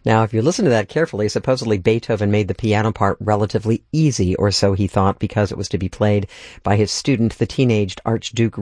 Now, if you listen to that carefully, supposedly Beethoven made the piano part relatively easy, or so he thought, because it was to be played by his student, the teenaged Archduke